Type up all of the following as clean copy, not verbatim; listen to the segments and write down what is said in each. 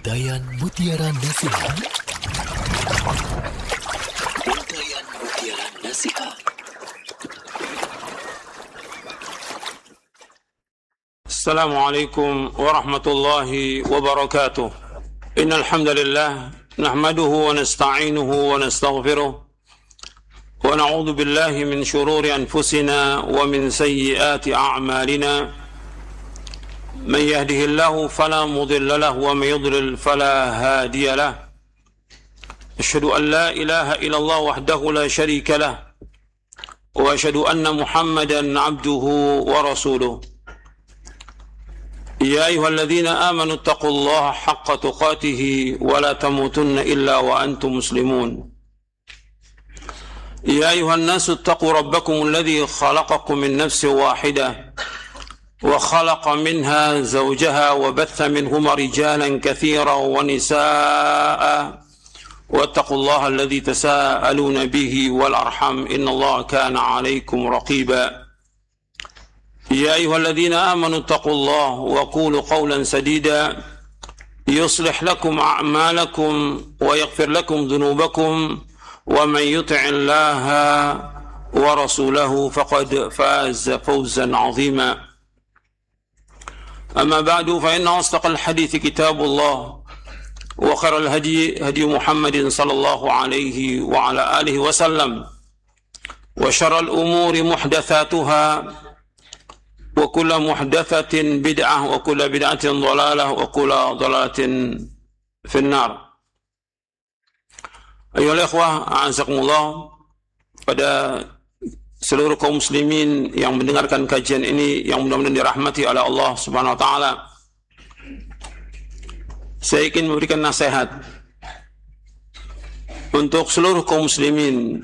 Untayan Mutiara Nasihat. Untayan Mutiara Nasihat. Assalamualaikum warahmatullahi wabarakatuh. Innal hamdalillah nahmaduhu wa nasta'inuhu wa nastaghfiruh wa na'udzu billahi min shururi anfusina wa min sayyiati a'malina. من يهده الله فلا مضل له ومن يضلل فلا هادي له أشهد أن لا إله إلا الله وحده لا شريك له وأشهد أن محمدا عبده ورسوله يا أيها الذين آمنوا اتقوا الله حق تقاته ولا تموتن إلا وأنتم مسلمون يا أيها الناس اتقوا ربكم الذي خلقكم من نفس واحدة وخلق منها زوجها وبث منهما رجالا كثيرا ونساء واتقوا الله الذي تساءلون به والأرحم إن الله كان عليكم رقيبا يا أيها الذين آمنوا اتقوا الله وقولوا قولا سديدا يصلح لكم أعمالكم ويغفر لكم ذنوبكم ومن يطع الله ورسوله فقد فاز فوزا عظيما أما بعد فإن أصدق الحديث كتاب الله وخير الهدي هدي محمد صلى الله عليه وعلى آله وسلم وشر الأمور محدثاتها وكل محدثة بدعة وكل بدعة ضلالة وكل ضلالة في النار. أيها الإخوة أعزكم الله. Pada seluruh kaum muslimin yang mendengarkan kajian ini yang mudah-mudahan dirahmati oleh Allah Subhanahu wa taala. Saya ingin memberikan nasihat untuk seluruh kaum muslimin,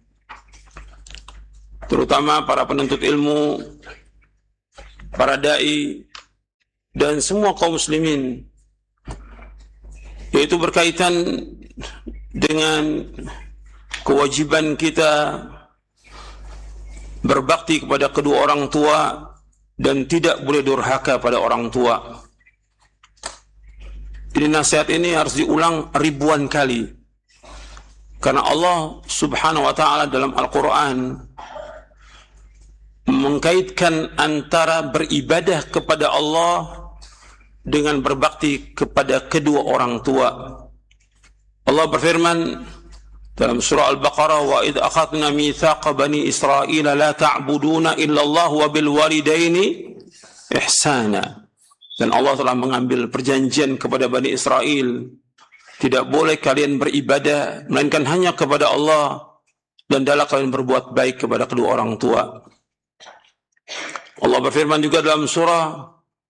terutama para penuntut ilmu, para dai dan semua kaum muslimin, yaitu berkaitan dengan kewajiban kita berbakti kepada kedua orang tua dan tidak boleh durhaka pada orang tua. Jadi nasihat ini harus diulang ribuan kali. Karena Allah Subhanahu wa taala dalam Al-Qur'an mengkaitkan antara beribadah kepada Allah dengan berbakti kepada kedua orang tua. Allah berfirman dalam surah Al-Baqarah, wa idh akhadna mitsaqa bani Israila la ta'buduna illallah wa bil walidaini ihsana. Dan Allah telah mengambil perjanjian kepada Bani Israel, tidak boleh kalian beribadah melainkan hanya kepada Allah, dan hendaklah kalian berbuat baik kepada kedua orang tua. Allah berfirman juga dalam surah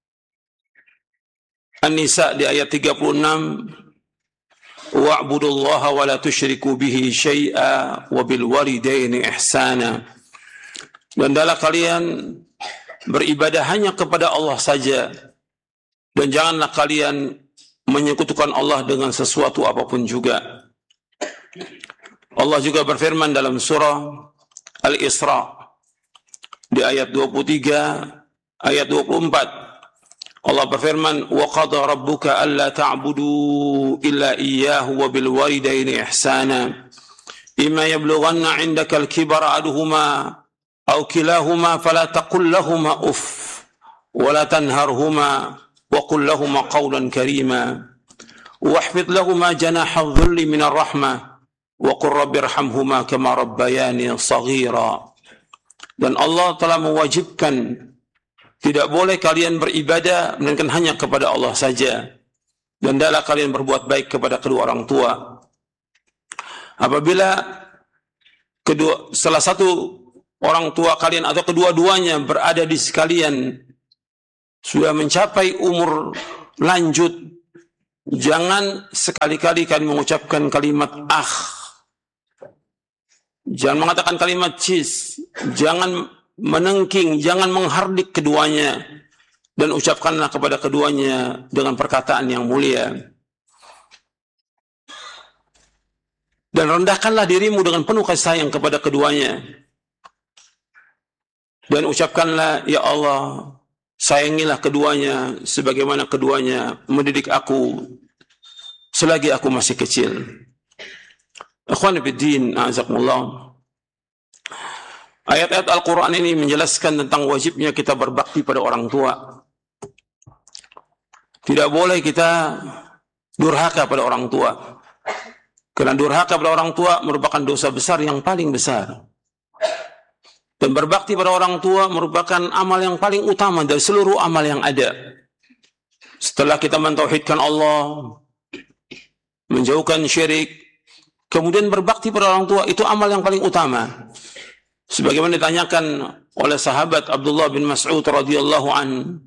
An-Nisa di ayat 36, wa'budullaha wa la tusyriku bihi syai'a wa bil walidaini ihsana. Dan hendaklah kalian beribadah hanya kepada Allah saja, dan janganlah kalian menyekutukan Allah dengan sesuatu apapun juga. Allah juga berfirman dalam surah Al-Isra di ayat 23, ayat 24. Allah berfirman, wa qada rabbuka alla ta'budu illa iyyahu wa bil walidaini ihsana imma yablughanna 'indaka al-kibara ahaduhuma aw kilahuma fala taqul lahumā uff wa la tanharhumā wa qul lahumā qawlan karīmā wahfidh lahumā janāha adh-dhulli min ar-rahmah wa qur rabbirhamhumā kamā rabbayānī shaghīrā. Dan Allah telah mewajibkan tidak boleh kalian beribadah melainkan hanya kepada Allah saja, dan hendaklah kalian berbuat baik kepada kedua orang tua. Apabila salah satu orang tua kalian atau kedua-duanya berada di sekalian sudah mencapai umur lanjut, jangan sekali-kali kalian mengucapkan kalimat jangan mengatakan kalimat cis, jangan menengking, jangan menghardik keduanya, dan ucapkanlah kepada keduanya dengan perkataan yang mulia. Dan rendahkanlah dirimu dengan penuh kasih sayang kepada keduanya. Dan ucapkanlah, ya Allah, sayangilah keduanya sebagaimana keduanya mendidik aku selagi aku masih kecil. Ikhwan fillah, a'azakumullah. Ayat-ayat Al-Quran ini menjelaskan tentang wajibnya kita berbakti pada orang tua. Tidak boleh kita durhaka pada orang tua. Karena durhaka pada orang tua merupakan dosa besar yang paling besar. Dan berbakti pada orang tua merupakan amal yang paling utama dari seluruh amal yang ada. Setelah kita mentauhidkan Allah, menjauhkan syirik, kemudian berbakti pada orang tua, itu amal yang paling utama. Sebagaimana ditanyakan oleh sahabat Abdullah bin Mas'ud radhiyallahu an,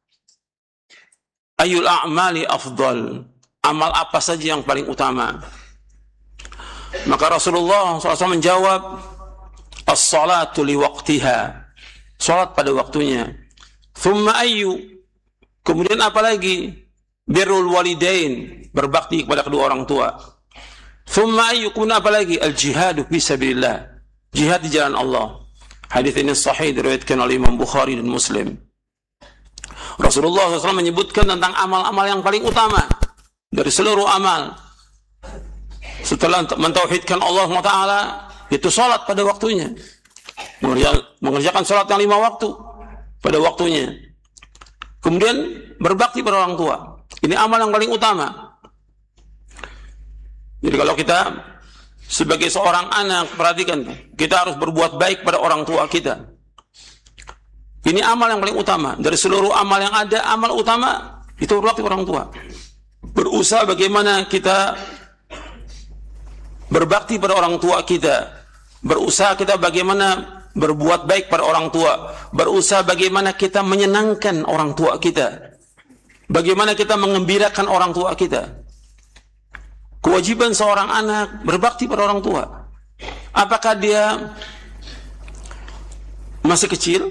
ayul a'mali afdal, amal apa saja yang paling utama? Maka Rasulullah SAW menjawab, as-salatu li waqtiha, salat pada waktunya. Thumma ayyu, kemudian apa lagi? Birrul walidain, berbakti kepada kedua orang tua. Thumma ayyu, kemudian apa lagi? Al-jihadu fi sabilillah, jihad di jalan Allah. Hadis ini sahih diriwayatkan oleh Imam Bukhari dan Muslim. Rasulullah SAW menyebutkan tentang amal-amal yang paling utama dari seluruh amal. Setelah mentauhidkan Allah SWT, itu salat pada waktunya. Mengerjakan salat yang 5 waktu pada waktunya. Kemudian berbakti pada orang tua. Ini amal yang paling utama. Jadi kalau kita sebagai seorang anak, perhatikan, kita harus berbuat baik pada orang tua kita. Ini amal yang paling utama. Dari seluruh amal yang ada, amal utama itu berbakti pada orang tua. Berusaha bagaimana kita berbakti pada orang tua kita. Berusaha kita bagaimana berbuat baik pada orang tua. Berusaha bagaimana kita menyenangkan orang tua kita. Bagaimana kita mengembirakan orang tua kita. Kewajiban seorang anak berbakti pada orang tua. Apakah dia masih kecil?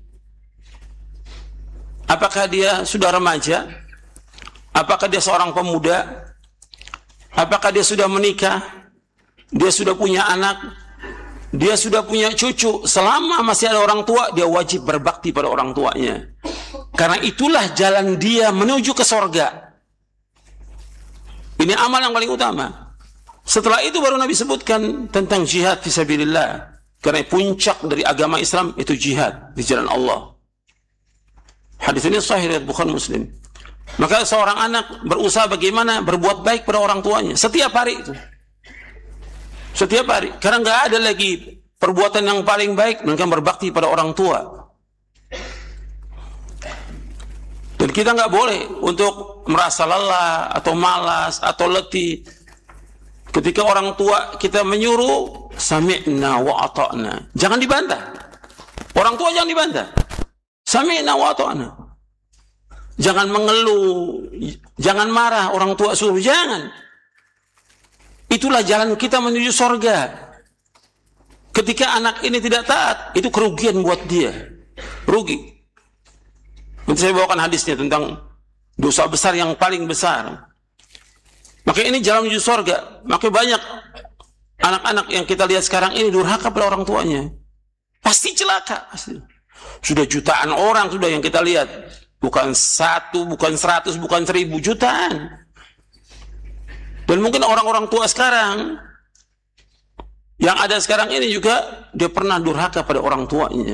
Apakah dia sudah remaja? Apakah dia seorang pemuda? Apakah dia sudah menikah? Dia sudah punya anak? Dia sudah punya cucu? Selama masih ada orang tua, dia wajib berbakti pada orang tuanya. Karena itulah jalan dia menuju ke sorga. Ini amal yang paling utama. Setelah itu baru Nabi sebutkan tentang jihad fisabilillah. Karena puncak dari agama Islam itu jihad di jalan Allah. Hadis ini sahih riwayat Bukhari Muslim. Maka seorang anak berusaha bagaimana berbuat baik pada orang tuanya setiap hari itu. Setiap hari. Karena nggak ada lagi perbuatan yang paling baik melainkan berbakti pada orang tua. Dan kita nggak boleh untuk merasa lelah atau malas atau letih ketika orang tua kita menyuruh sami'na wa ata'na. Jangan dibantah. Orang tua jangan dibantah. Sami'na wa ata'na. Jangan mengeluh, jangan marah orang tua suruh, jangan. Itulah jalan kita menuju surga. Ketika anak ini tidak taat, itu kerugian buat dia. Rugi. Nanti saya bawakan hadisnya tentang dosa besar yang paling besar. Maka ini jalan menuju surga. Maka banyak anak-anak yang kita lihat sekarang ini durhaka pada orang tuanya. Pasti celaka. Pasti. Sudah jutaan orang sudah yang kita lihat. Bukan 1, bukan 100, bukan 1000, jutaan. Dan mungkin orang-orang tua sekarang yang ada sekarang ini juga dia pernah durhaka pada orang tuanya.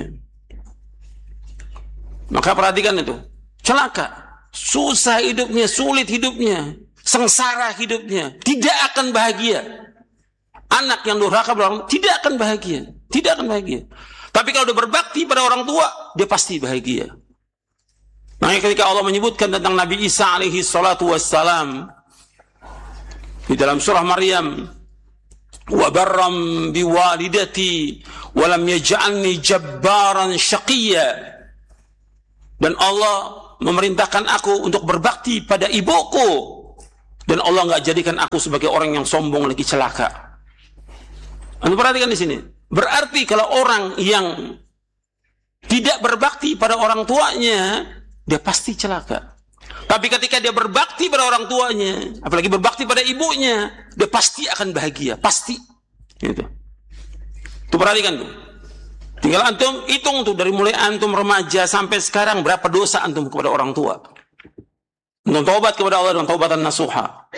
Maka perhatikan itu, celaka, susah hidupnya, sulit hidupnya, sengsara hidupnya, tidak akan bahagia. Anak yang durhaka pada orang tua tidak akan bahagia, tidak akan bahagia. Tapi kalau dia berbakti pada orang tua, dia pasti bahagia. Makanya ketika Allah menyebutkan tentang Nabi Isa alaihi salatu wassalam di dalam surah Maryam, wa barram biwalidati wa lam yaj'alni jabbaran syaqiyya. Dan Allah memerintahkan aku untuk berbakti pada ibuku. Dan Allah enggak jadikan aku sebagai orang yang sombong lagi celaka. Anda perhatikan di sini. Berarti kalau orang yang tidak berbakti pada orang tuanya, dia pasti celaka. Tapi ketika dia berbakti pada orang tuanya, apalagi berbakti pada ibunya, dia pasti akan bahagia, pasti. Gitu. Tuh perhatikan tuh. Tinggal antum hitung tuh dari mulai antum remaja sampai sekarang berapa dosa antum kepada orang tua. Antum taubat kepada Allah dengan taubatan nasuha.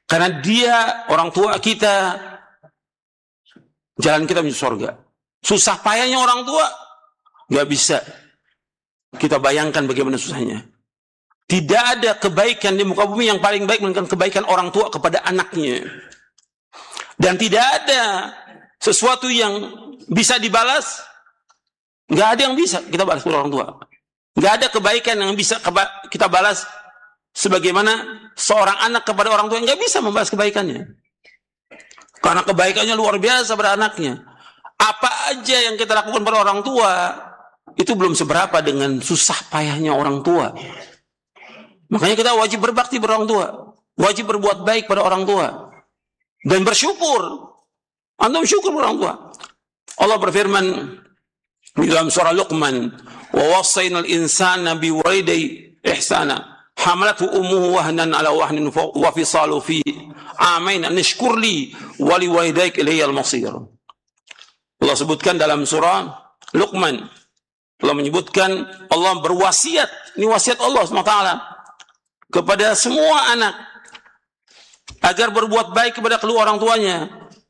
Karena dia, orang tua kita, jalan kita menuju surga. Susah payahnya orang tua, nggak bisa kita bayangkan bagaimana susahnya. Tidak ada kebaikan di muka bumi yang paling baik melainkan kebaikan orang tua kepada anaknya. Dan tidak ada sesuatu yang bisa dibalas, nggak ada yang bisa kita balas kepada orang tua. Nggak ada kebaikan yang bisa kita balas sebagaimana seorang anak kepada orang tua, nggak bisa membalas kebaikannya. Karena kebaikannya luar biasa pada anaknya. Apa aja yang kita lakukan pada orang tua, itu belum seberapa dengan susah payahnya orang tua. Makanya kita wajib berbakti pada orang tua. Wajib berbuat baik pada orang tua. Dan bersyukur. Antum syukur pada orang tua. Allah berfirman di dalam surah Luqman, wa wassaynal insana biwalidayhi ihsana hamalathu ummuhu wahnan ala wahnin wa fisalu fi amain an nashkur li wa liwalidayka ilayal masir. Allah sebutkan dalam surah Luqman, Allah menyebutkan, Allah berwasiat, ini wasiat Allah SWT kepada semua anak agar berbuat baik kepada kedua orang tuanya.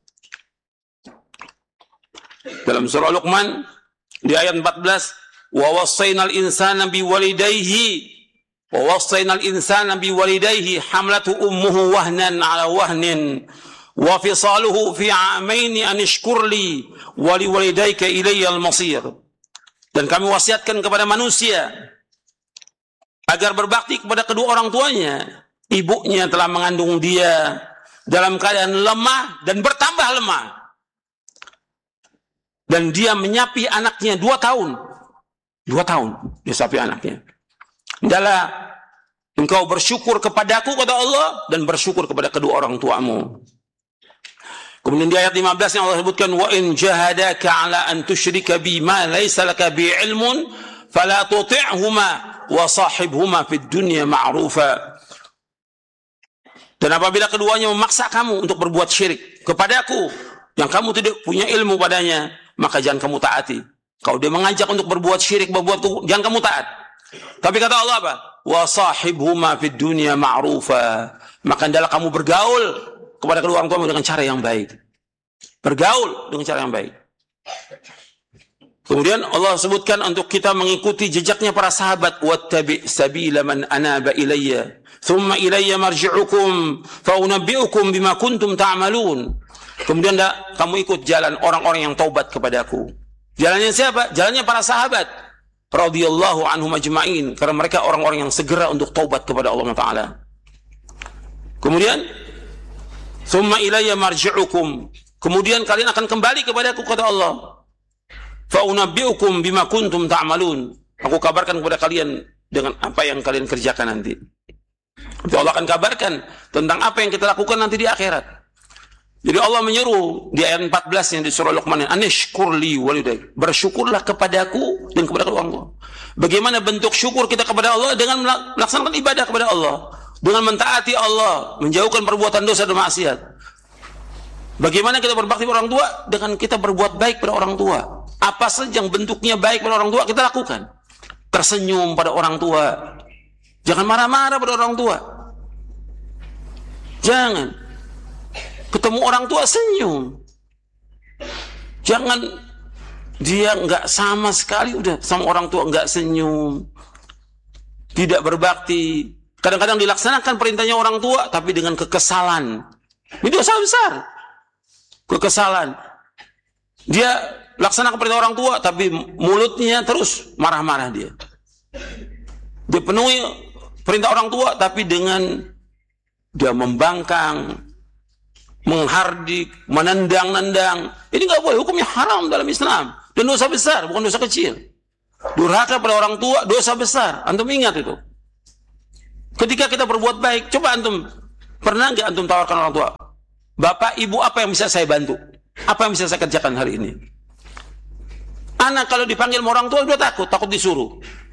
Dalam surah Luqman di ayat 14, wa wassaynal insana biwalidayhi hamlatu ummuhu wahnan ala wahnin wa fisaluhu fi amaini an ishkur li wa liwalidayka ilayyal masir. Dan kami wasiatkan kepada manusia agar berbakti kepada kedua orang tuanya. Ibunya telah mengandung dia dalam keadaan lemah dan bertambah lemah. Dan dia menyapi anaknya 2 tahun. 2 tahun dia sapi anaknya. Adalah engkau bersyukur kepadaku, kata Allah, dan bersyukur kepada kedua orang tuamu. Kemudian di ayat 15 yang Allah sebutkan, wa in jahadaka ala an tusyrika bi ma laysa laka bi ilmun fala tuti'huma wa sahibhuma fid dunya ma'rufa. Dan apabila keduanya memaksa kamu untuk berbuat syirik kepadaku yang kamu tidak punya ilmu padanya, maka jangan kamu taati. Kalau dia mengajak untuk berbuat syirik, jangan kamu taat. Tapi kata Allah apa? Wa sahibhuma fid dunya ma'rufa. Maka hendaklah kamu bergaul kepada kedua orang tuamu dengan cara yang baik. Bergaul dengan cara yang baik. Kemudian Allah sebutkan untuk kita mengikuti jejaknya para sahabat. Wattabi' sabila man anaba ilayya thumma ilayya marji'ukum faunabbi'ukum bima kuntum ta'malun. Kemudian kamu ikut jalan orang-orang yang taubat kepadaku. Jalannya siapa? Jalannya para sahabat radhiyallahu anhum ajma'in, karena mereka orang-orang yang segera untuk taubat kepada Allah Taala. Kemudian thumma ilayya marji'ukum, kemudian kalian akan kembali kepadaku, kata Allah. Fa unabbi'ukum bima kuntum ta'malun, aku kabarkan kepada kalian dengan apa yang kalian kerjakan nanti. Allah akan kabarkan tentang apa yang kita lakukan nanti di akhirat. Jadi Allah menyeru di ayat 14 yang di surah Luqman, anishkurli walidayk, bersyukurlah kepadaku dan kepada orang tua. Bagaimana bentuk syukur kita kepada Allah? Dengan melaksanakan ibadah kepada Allah, dengan mentaati Allah, menjauhkan perbuatan dosa dan maksiat. Bagaimana kita berbakti pada orang tua? Dengan kita berbuat baik pada orang tua. Apa saja yang bentuknya baik pada orang tua kita lakukan. Tersenyum pada orang tua, jangan marah-marah pada orang tua. Jangan. Ketemu orang tua senyum. Jangan dia nggak sama sekali udah sama orang tua nggak senyum, tidak berbakti. Kadang-kadang dilaksanakan perintahnya orang tua tapi dengan kekesalan. Ini dosa besar. Kekesalan. Dia laksanakan perintah orang tua tapi mulutnya terus marah-marah dia. Dia penuhi perintah orang tua tapi dengan dia membangkang, menghardik, menendang-nendang. Ini nggak boleh, hukumnya haram dalam Islam. Dan dosa besar, bukan dosa kecil. Durhaka pada orang tua, dosa besar. Antum ingat itu. Ketika kita berbuat baik, coba antum, pernah nggak antum tawarkan orang tua? Bapak, ibu, apa yang bisa saya bantu? Apa yang bisa saya kerjakan hari ini? Anak kalau dipanggil sama orang tua, dia takut disuruh.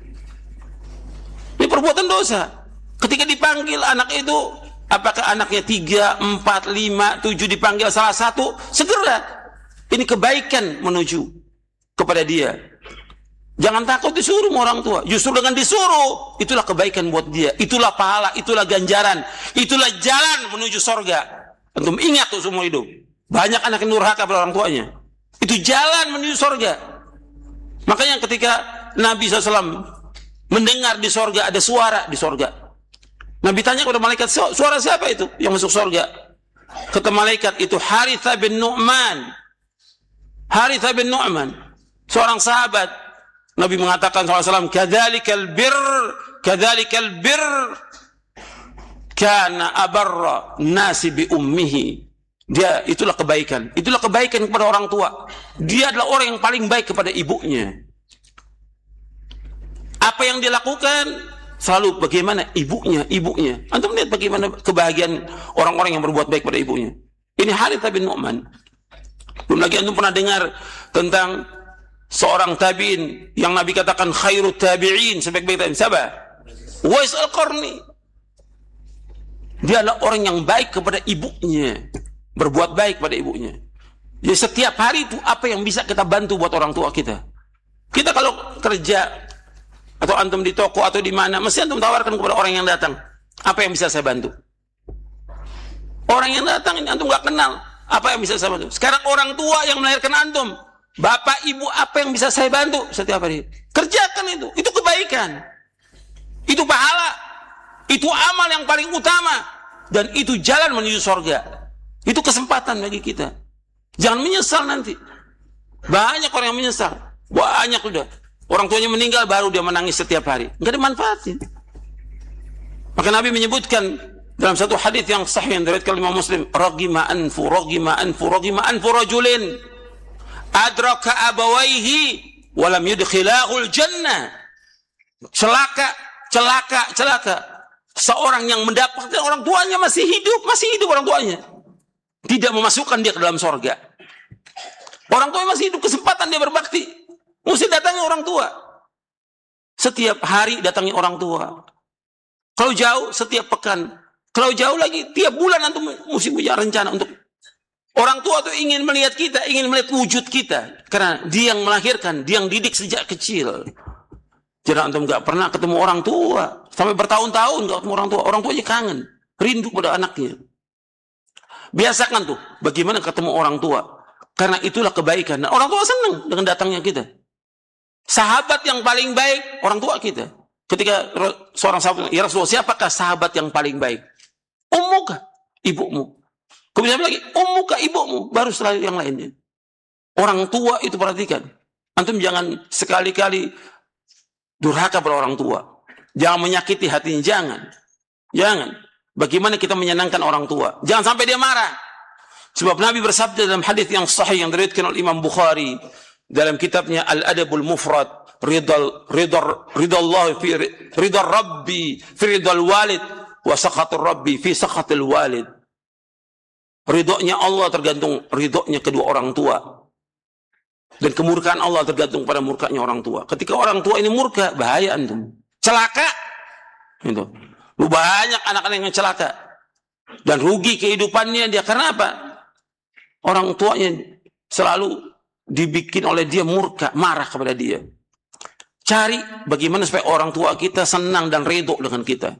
Ini perbuatan dosa. Ketika dipanggil anak itu, apakah anaknya 3, 4, 5, 7 dipanggil salah satu, segera. Ini kebaikan menuju kepada dia. Jangan takut disuruh sama orang tua. Justru dengan disuruh, itulah kebaikan buat dia. Itulah pahala, itulah ganjaran. Itulah jalan menuju sorga. Antum ingat tuh seumur hidup. Banyak anak yang durhaka pada orang tuanya. Itu jalan menuju sorga. Makanya ketika Nabi SAW mendengar di sorga ada suara di sorga, Nabi tanya kepada malaikat, suara siapa itu yang masuk sorga? Kata malaikat, itu Harithah bin Nu'man. Harithah bin Nu'man, seorang sahabat. Nabi mengatakan SAW, kadzalikal bir kana abarra nasi bi ummihi. Dia itulah kebaikan kepada orang tua. Dia adalah orang yang paling baik kepada ibunya. Apa yang dia lakukan selalu bagaimana ibunya. Antum lihat bagaimana kebahagiaan orang-orang yang berbuat baik pada ibunya. Ini Harithah bin Nu'man. Belum lagi antum pernah dengar tentang seorang tabi'in yang Nabi katakan khairut tabi'in, sebaik-baik tabi'in. Siapa? Uwais Al-Qarni. Dia adalah orang yang baik kepada ibunya, berbuat baik pada ibunya. Jadi setiap hari itu apa yang bisa kita bantu buat orang tua kita. Kita kalau kerja atau antum di toko atau di mana, mesti antum tawarkan kepada orang yang datang, apa yang bisa saya bantu? Orang yang datang ini antum gak kenal, apa yang bisa saya bantu? Sekarang orang tua yang melahirkan antum, bapak, ibu, apa yang bisa saya bantu setiap hari? Kerjakan itu kebaikan. Itu pahala. Itu amal yang paling utama. Dan itu jalan menuju surga. Itu kesempatan bagi kita. Jangan menyesal nanti. Banyak orang yang menyesal. Banyak udah. Orang tuanya meninggal baru dia menangis setiap hari. Enggak ada manfaatnya. Maka Nabi menyebutkan dalam satu hadis yang sahih yang diriwayatkan Imam Muslim, ragima anfu rajulin adraka abawaihi walam yudkhilahul jannah. Celaka. Seorang yang mendapatkan orang tuanya masih hidup orang tuanya, tidak memasukkan dia ke dalam sorga. Orang tuanya masih hidup, kesempatan dia berbakti, mesti datangi orang tua. Setiap hari datangi orang tua. Kalau jauh setiap pekan, kalau jauh lagi tiap bulan antum mesti punya rencana untuk. Orang tua tuh ingin melihat kita, ingin melihat wujud kita. Karena dia yang melahirkan, dia yang didik sejak kecil. Jadi antum gak pernah ketemu orang tua. Sampai bertahun-tahun gak ketemu orang tua. Orang tuanya kangen, rindu pada anaknya. Biasakan tuh, bagaimana ketemu orang tua. Karena itulah kebaikan. Dan orang tua senang dengan datangnya kita. Sahabat yang paling baik, orang tua kita. Ketika seorang sahabat, ya Rasulullah, siapakah sahabat yang paling baik? Ummuka, ibumu. Kemudian lagi, ummuka, ibumu, baru setelah yang lainnya. Orang tua itu perhatikan. Antum jangan sekali-kali durhaka pada orang tua. Jangan menyakiti hatinya, jangan. Bagaimana kita menyenangkan orang tua? Jangan sampai dia marah. Sebab Nabi bersabda dalam hadis yang sahih yang diriwayatkan oleh Imam Bukhari dalam kitabnya Al-Adabul Mufrad, ridallah fi ridal rabbi fi ridal walid wa sakhatul rabbi fi sakhatil walid. Ridhonya Allah tergantung ridhonya kedua orang tua. Dan kemurkaan Allah tergantung pada murkanya orang tua. Ketika orang tua ini murka, bahaya antum. Celaka. Itu. Banyak anak-anak yang celaka. Dan rugi kehidupannya dia. Karena apa? Orang tuanya selalu dibikin oleh dia murka, marah kepada dia. Cari bagaimana supaya orang tua kita senang dan ridho dengan kita.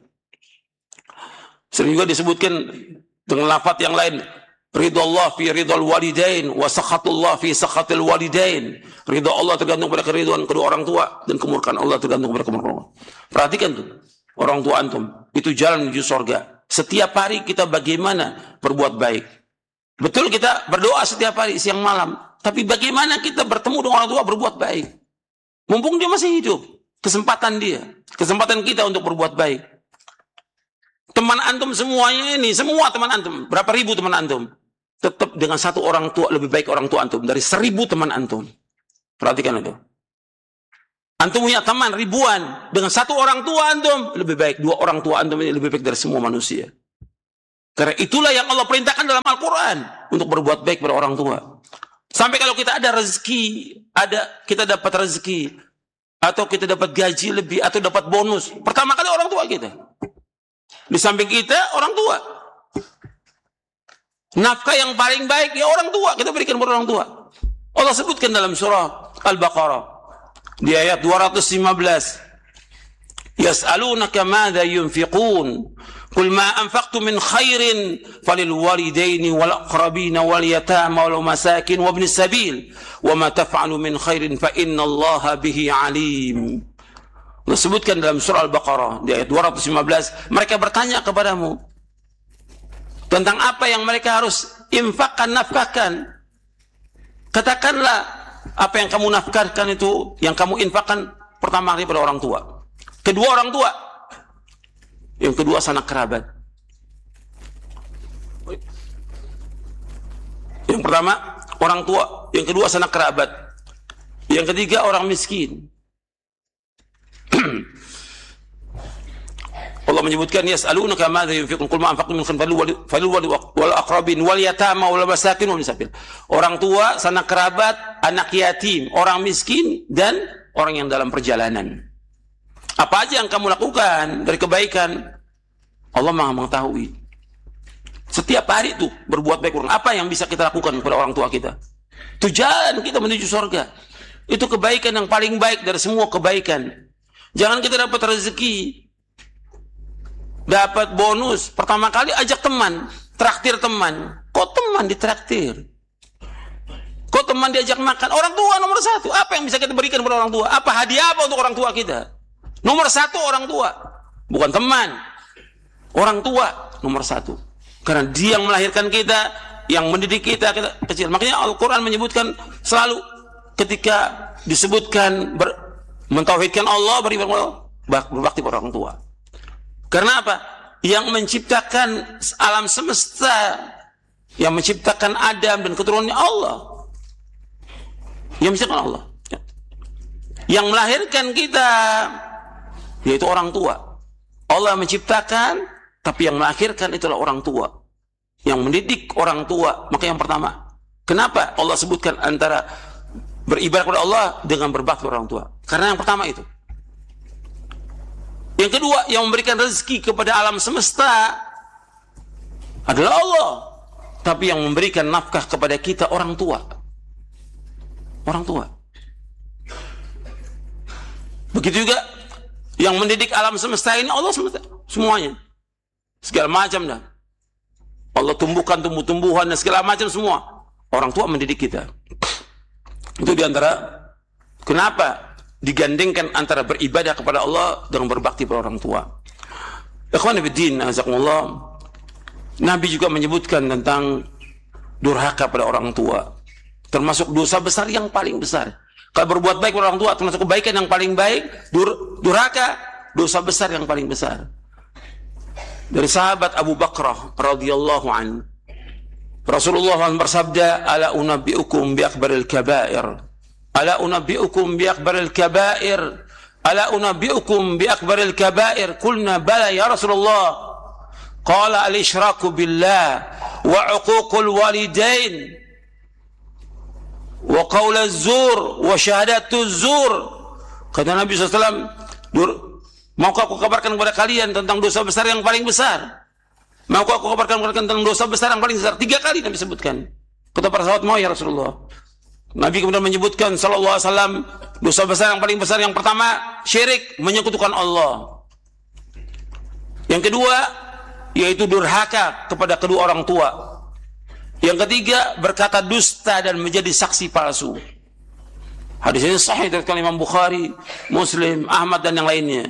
Sering juga disebutkan dengan lafaz yang lain, ridallah fi ridal walidain wa sakhatullah fi sakhatil walidain. Ridha Allah tergantung pada keridhaan kedua orang tua dan kemurkaan Allah tergantung pada kemurkaan Allah. Perhatikan tuh, orang tua antum, itu jalan menuju surga. Setiap hari kita bagaimana berbuat baik. Betul kita berdoa setiap hari siang malam, tapi bagaimana kita bertemu dengan orang tua berbuat baik. Mumpung dia masih hidup, kesempatan kita untuk berbuat baik. Teman antum semuanya ini, semua teman antum, berapa ribu teman antum, tetap dengan satu orang tua lebih baik orang tua antum dari 1000 teman antum. Perhatikan itu. Antum punya teman ribuan, dengan satu orang tua antum lebih baik, 2 orang tua antum ini lebih baik dari semua manusia. Karena itulah yang Allah perintahkan dalam Al-Quran untuk berbuat baik pada orang tua. Sampai kalau kita ada rezeki, kita dapat rezeki, atau kita dapat gaji lebih, atau dapat bonus, pertama kali orang tua kita. Di samping kita orang tua. Nafkah yang paling baik ya orang tua, kita berikan kepada orang tua. Allah sebutkan dalam surah Al-Baqarah, di ayat 215. Yas'alunaka madza yunfiqun qul ma anfaqtum min khairin falil walidaini wal aqrabina wal yatama wal masakin wa ibnis sabil wa ma taf'alu min khairin fa innallaha bihi alim. Allah sebutkan dalam surah Al-Baqarah di ayat 215, mereka bertanya kepadamu tentang apa yang mereka harus infakkan, nafkahkan. Katakanlah apa yang kamu nafkahkan itu, yang kamu infakkan pertama kali pada orang tua, kedua orang tua, yang kedua sanak kerabat. Yang pertama orang tua, yang kedua sanak kerabat, yang ketiga orang miskin. Allah menyebutkan yas'alunaka madza yunfiqun qul ma anfaqtum min khairin falil wal aqrabin wal yatama wal masakin wal sabil. Orang tua, sanak kerabat, anak yatim, orang miskin dan orang yang dalam perjalanan. Apa aja yang kamu lakukan dari kebaikan, Allah Maha mengetahui. Setiap hari itu berbuat baik orang. Apa yang bisa kita lakukan kepada orang tua kita? Itu jalan kita menuju surga. Itu kebaikan yang paling baik dari semua kebaikan. Jangan kita dapat rezeki, dapat bonus, pertama kali ajak teman, traktir teman. Kok teman ditraktir? Kok teman diajak makan? Orang tua nomor satu. Apa yang bisa kita berikan kepada orang tua? Apa hadiah apa untuk orang tua kita? Nomor satu orang tua, bukan teman. Orang tua nomor satu. Karena dia yang melahirkan kita, yang mendidik kita kecil. Makanya Al-Quran menyebutkan selalu ketika disebutkan mentauhidkan Allah, berbakti pada orang tua. Karena apa? Yang menciptakan alam semesta, yang menciptakan Adam dan keturunannya Allah. Yang menciptakan Allah. Yang melahirkan kita, yaitu orang tua. Allah menciptakan, tapi yang melahirkan itulah orang tua. Yang mendidik orang tua. Maka yang pertama, kenapa Allah sebutkan antara beribadah kepada Allah dengan berbakti kepada orang tua? Karena yang pertama itu. Yang kedua, yang memberikan rezeki kepada alam semesta adalah Allah. Tapi yang memberikan nafkah kepada kita orang tua. Orang tua. Begitu juga yang mendidik alam semesta ini Allah semesta. Semuanya. Segala macam dah. Allah tumbuhkan tumbuh-tumbuhan dan segala macam semua. Orang tua mendidik kita. Itu diantara kenapa digandengkan antara beribadah kepada Allah dengan berbakti pada orang tua. Ikhwan fillah, azakumullah. Nabi juga menyebutkan tentang durhaka pada orang tua. Termasuk dosa besar yang paling besar. Kalau berbuat baik kepada orang tua termasuk kebaikan yang paling baik, durhaka dosa besar yang paling besar. Dari sahabat Abu Bakrah radhiyallahu anhu, Rasulullah SAW bersabda, "Ala unabbiukum bi akbaril kabair." Ala unabbiukum bi akbaril kabair. Ala unabbiukum bi akbaril kabair. Qulna bala ya Rasulullah. Qala al-isyraku billah wa 'uququl walidain wa qaul az-zur wa syahadatu az-zur. Kata Nabi SAW, maukah aku kabarkan kepada kalian tentang dosa besar yang paling besar? Maukah aku kabarkan kepada kalian tentang dosa besar yang paling besar? 3 kali Nabi sebutkan. Kata para sahabat, mau ya Rasulullah. Nabi kemudian menyebutkan sallallahu alaihi wasallam dosa besar yang paling besar yang pertama syirik, menyekutukan Allah. Yang kedua yaitu durhaka kepada kedua orang tua. Yang ketiga berkata dusta dan menjadi saksi palsu. Hadis ini sahih dari Imam Bukhari, Muslim, Ahmad dan yang lainnya.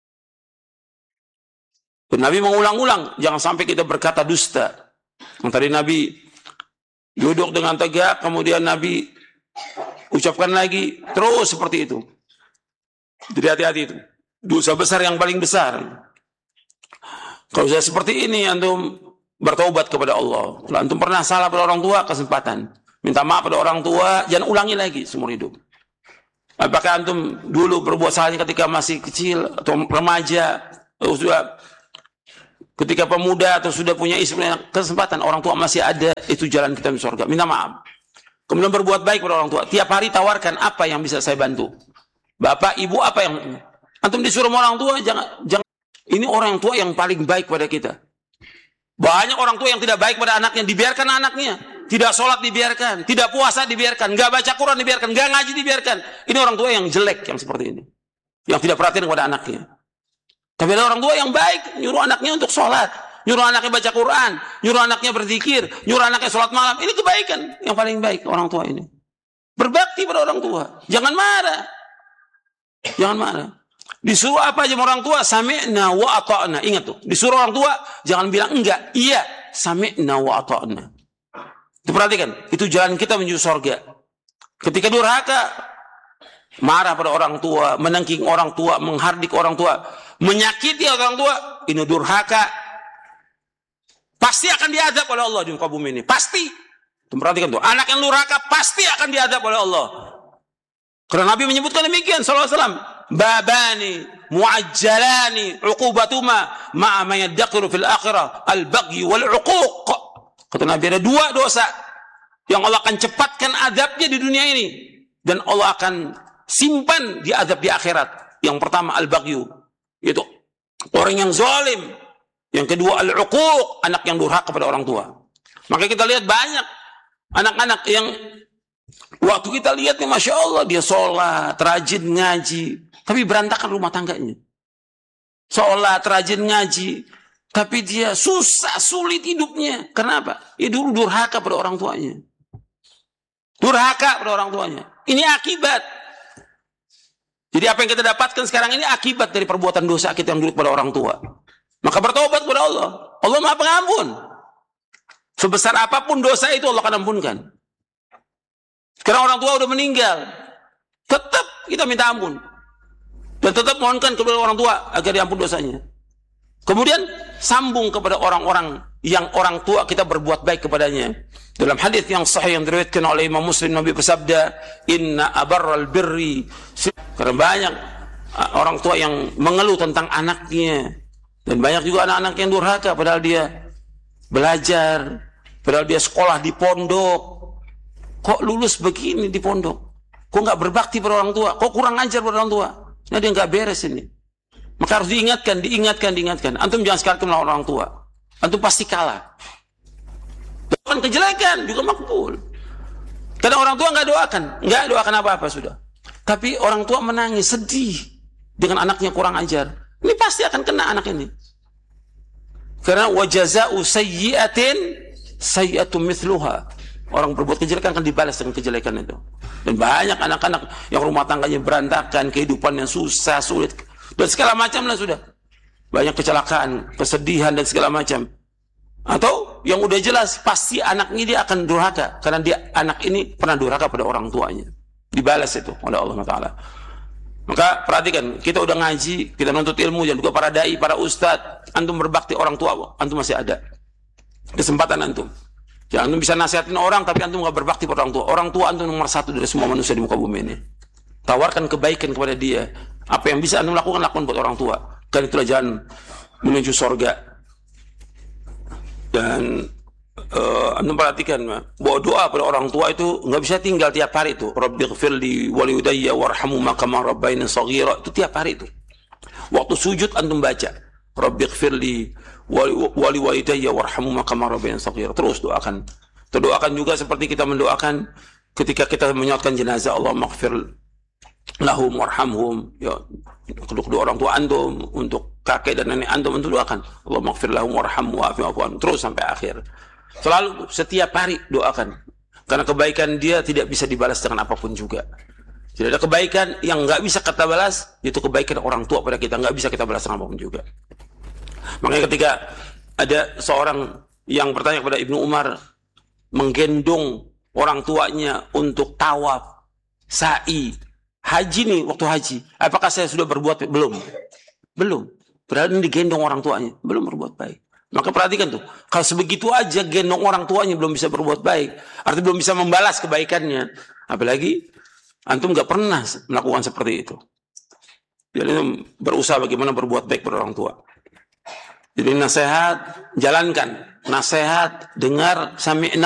Dan Nabi mengulang-ulang jangan sampai kita berkata dusta. Yang tadi Nabi duduk dengan tegak, kemudian Nabi ucapkan lagi terus seperti itu. Jadi hati-hati itu. Dosa besar yang paling besar. Kalau sudah seperti ini antum bertaubat kepada Allah. Kalau antum pernah salah pada orang tua, kesempatan minta maaf pada orang tua, jangan ulangi lagi seumur hidup. Apakah antum dulu berbuat salahnya ketika masih kecil atau remaja, atau sudah ketika pemuda atau sudah punya istri, kesempatan orang tua masih ada, itu jalan kita menuju surga. Minta maaf. Kemudian berbuat baik kepada orang tua. Tiap hari tawarkan apa yang bisa saya bantu. Bapak, ibu, apa yang antum disuruh sama orang tua, jangan. Ini orang tua yang paling baik pada kita. Banyak orang tua yang tidak baik pada anaknya, dibiarkan anaknya. tidak sholat dibiarkan, tidak puasa dibiarkan, nggak baca Quran dibiarkan, nggak ngaji dibiarkan. Ini orang tua yang jelek yang seperti ini, yang tidak perhatian kepada anaknya. Tapi ada orang tua yang baik, nyuruh anaknya untuk sholat, nyuruh anaknya baca Quran, nyuruh anaknya berzikir, nyuruh anaknya sholat malam. Ini kebaikan yang paling baik orang tua ini. Berbakti pada orang tua, jangan marah, jangan marah. Disuruh apa aja orang tua, sami'na wa ata'na. Ingat tuh, disuruh orang tua jangan bilang enggak, iya, sami'na wa ata'na. Perhatikan, itu jalan kita menuju surga. Ketika durhaka, marah pada orang tua, menengking orang tua, menghardik orang tua, menyakiti orang tua, ini durhaka, pasti akan diadab oleh Allah di muka bumi ini. Pasti. Perhatikan tuh, anak yang durhaka pasti akan diadab oleh Allah. Karena Nabi menyebutkan demikian, sallallahu alaihi wasallam. Babani muajjalani uqubatuma ma'a ma yadqiru fil akhirah al-baghy wal 'uquq. Kata Nabi, ada dua dosa yang Allah akan cepatkan azabnya di dunia ini dan Allah akan simpan di azab di akhirat. Yang pertama al-baghyu, yaitu orang yang zalim. Yang kedua al-'uquq, anak yang durhaka pada orang tua. Maka kita lihat banyak anak-anak yang waktu kita lihat nih, Masya Allah, dia sholat, rajin ngaji, tapi berantakan rumah tangganya. Sholat, rajin ngaji, tapi dia susah, sulit hidupnya. Kenapa? Ya dulu durhaka pada orang tuanya. Durhaka pada orang tuanya. Ini akibat. Jadi apa yang kita dapatkan sekarang ini akibat dari perbuatan dosa kita yang dulu pada orang tua. Maka bertobat kepada Allah. Allah Maha Pengampun. Sebesar apapun dosa itu Allah akan ampunkan. Sekarang orang tua udah meninggal, tetap kita minta ampun dan tetap mohonkan kepada orang tua agar diampun dosanya. Kemudian sambung kepada orang-orang yang orang tua kita berbuat baik kepadanya. Dalam hadis yang sahih yang diriwayatkan oleh Imam Muslim, Nabi bersabda, "Inna abarral birri." Karena banyak orang tua yang mengeluh tentang anaknya, dan banyak juga anak-anak yang durhaka padahal dia belajar, padahal dia sekolah di pondok. Kok lulus begini di pondok? Kok nggak berbakti pada orang tua? Kok kurang ajar pada orang tua? Nah, dia nggak beres ini. Maka harus diingatkan. Antum jangan sekali melawan orang tua. Antum pasti kalah. Doakan kejelekan juga makbul. Kadang orang tua nggak doakan apa-apa sudah. Tapi orang tua menangis, sedih dengan anaknya kurang ajar. Ini pasti akan kena anak ini. Karena wajaza'u sayyi'atin sayyi'atun mithluha. Orang berbuat kejelekan akan dibalas dengan kejelekan itu. Dan banyak anak-anak yang rumah tangganya berantakan, kehidupan yang susah, sulit, dan segala macam lah sudah. Banyak kecelakaan, kesedihan dan segala macam. Atau yang udah jelas pasti anak ini dia akan durhaka karena anak ini pernah durhaka pada orang tuanya. Dibalas itu oleh Allah Taala. Maka perhatikan, kita udah ngaji, kita nuntut ilmu, dan juga para dai, para ustadz, antum berbakti orang tua, antum masih ada kesempatan antum. Ya, antum bisa nasihatin orang, tapi antum gak berbakti pada orang tua. Orang tua antum nomor satu dari semua manusia di muka bumi ini. Tawarkan kebaikan kepada dia. Apa yang bisa antum lakukan buat orang tua. Karena itulah jalan menuju surga. Dan antum perhatikan bahwa doa pada orang tua itu nggak bisa tinggal tiap hari itu. Rabbighfirli waliyudayya warhamhuma kama rabbayani shaghira. Itu tiap hari itu. Waktu sujud antum baca Rabbighfirli wali walidayya warhamhuma kama rabbayani shaghira. Terus doakan. Terdoakan juga seperti kita mendoakan ketika kita menyolatkan jenazah, Allahumma ighfir lahum warhamhum. Ya, kedua orang tua antum, untuk kakek dan nenek antum, untuk doakan Allahumma ighfir lahum warhamhum wa'afu anhum, terus sampai akhir. Selalu setiap hari doakan. Karena kebaikan dia tidak bisa dibalas dengan apapun juga. Tidak ada kebaikan yang nggak bisa kita balas, itu kebaikan orang tua pada kita, nggak bisa kita balas dengan apapun juga. Makanya ketika ada seorang yang bertanya kepada Ibnu Umar, menggendong orang tuanya untuk tawaf, sa'i, haji nih, waktu haji, apakah saya sudah berbuat? Belum. Berarti digendong orang tuanya, belum berbuat baik. Maka perhatikan tuh, kalau sebegitu aja gendong orang tuanya belum bisa berbuat baik, artinya belum bisa membalas kebaikannya, apalagi antum nggak pernah melakukan seperti itu. Jadi berusaha bagaimana berbuat baik pada orang tua. Jadi nasihat, jalankan. Nasihat, dengar, sami'na